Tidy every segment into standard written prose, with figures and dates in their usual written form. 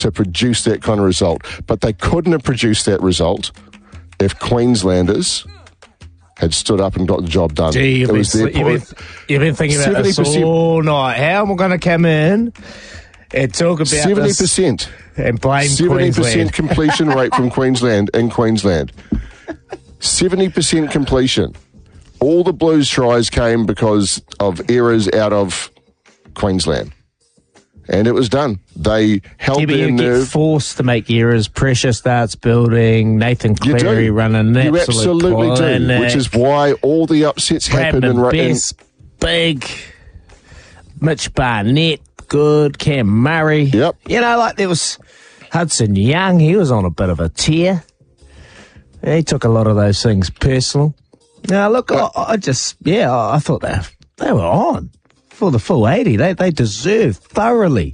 to produce that kind of result. But they couldn't have produced that result if Queenslanders had stood up and got the job done. Gee, you've been thinking about this all night. How am I going to come in and talk about 70% this and blame 70% Queensland? completion rate from Queensland in Queensland. 70% completion. All the Blues tries came because of errors out of Queensland. And it was done. They held their you nerve. get forced to make errors. Pressure starts building. Nathan Cleary running an absolute absolutely clinic. do, which is why all the upsets happen. Bess, big. Mitch Barnett, good. Cam Murray. Yep. You know, like there was Hudson Young. He was on a bit of a tear. He took a lot of those things personal. Now, look, I thought they were on for the full 80. They thoroughly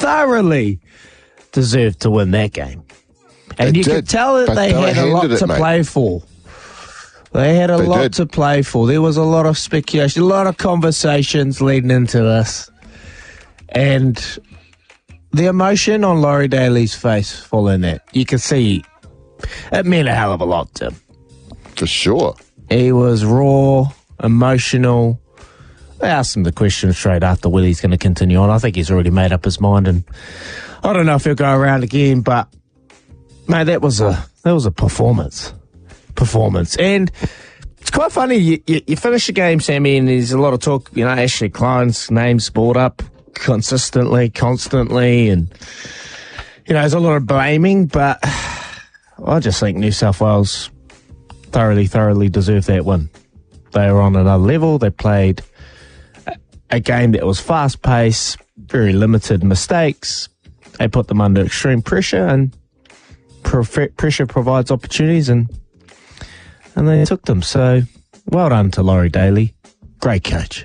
deserved to win that game. And you could tell that they had a lot to play for. They had a lot to play for. There was a lot of speculation, a lot of conversations leading into this. And the emotion on Laurie Daly's face following that, you could see it meant a hell of a lot to him. For sure. He was raw, emotional. They asked him the question straight after whether he's going to continue on. I think he's already made up his mind, and I don't know if he'll go around again. But mate, that was a performance, and it's quite funny. You finish the game, Sammy, and there's a lot of talk. You know, Ashley Klein's name's brought up constantly, and you know, there's a lot of blaming. But I just think New South Wales thoroughly deserved that win. They were on another level. They played a game that was fast-paced, very limited mistakes. They put them under extreme pressure, and pressure provides opportunities, and they took them. So, well done to Laurie Daly. Great coach.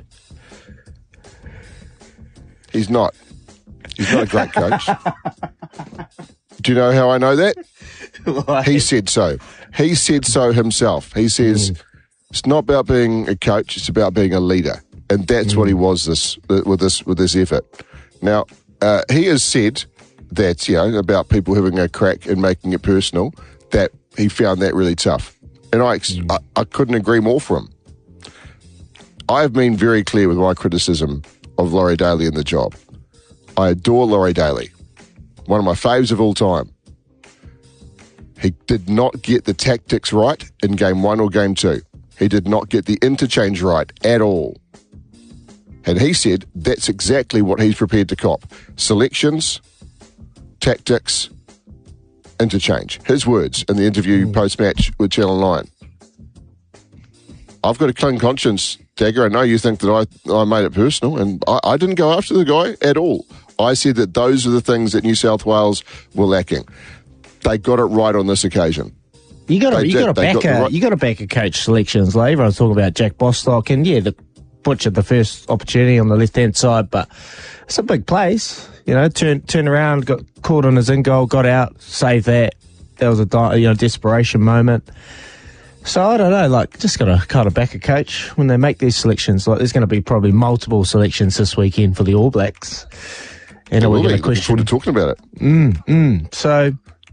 He's not a great coach. Do you know how I know that? Why? He said so. He said so himself. He says it's not about being a coach; it's about being a leader, and that's what he was with this effort. Now he has said that about people having a crack and making it personal. That he found that really tough, and I couldn't agree more for him. I've been very clear with my criticism of Laurie Daly in the job. I adore Laurie Daly, one of my faves of all time. He did not get the tactics right in Game 1 or Game 2. He did not get the interchange right at all. And he said that's exactly what he's prepared to cop. Selections, tactics, interchange. His words in the interview post-match with Channel 9. I've got a clean conscience, Dagger. I know you think that I made it personal, and I didn't go after the guy at all. I said that those are the things that New South Wales were lacking. They got it right on this occasion. You got to back a coach selections. Like everyone's talking about Jack Bostock, and the butchered the first opportunity on the left hand side, but it's a big place. You know, turned around, got caught on his in goal, got out, saved that. That was a desperation moment. So I don't know, like just got to kind of back a coach when they make these selections. Like there's going to be probably multiple selections this weekend for the All Blacks, and we're going to question. We're talking about it. So.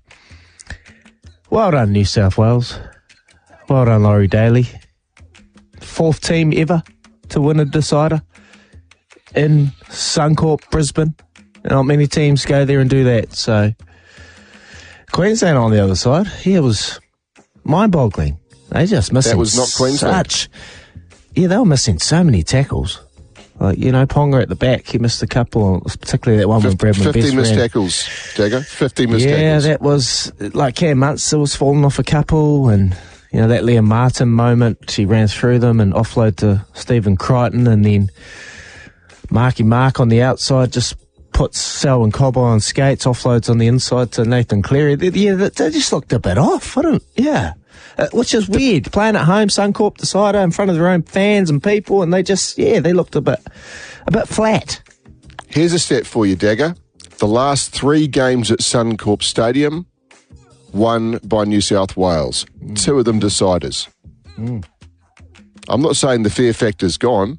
Well done, New South Wales. Well done, Laurie Daly. 4th team ever to win a decider in Suncorp, Brisbane. Not many teams go there and do that. So, Queensland on the other side, it was mind-boggling. They just missing. That was not Queensland. They were missing so many tackles. Like, Ponga at the back, he missed a couple, particularly that one when Bradman Best 50 missed tackles, Dagger. 50 missed tackles. Yeah, that was, like Cam Munster was falling off a couple, and, that Liam Martin moment, he ran through them and offload to Stephen Crichton, and then Marky Mark on the outside just puts Selwyn Cobbo on skates, offloads on the inside to Nathan Cleary. They just looked a bit off. Which is weird. Playing at home, Suncorp decider in front of their own fans and people, and they just, they looked a bit flat. Here's a stat for you, Dagger. The last 3 games at Suncorp Stadium, won by New South Wales. 2 of them deciders. I'm not saying the fear factor's gone,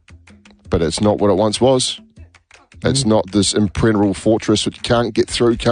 but it's not what it once was. It's not this impenetrable fortress which you can't get through,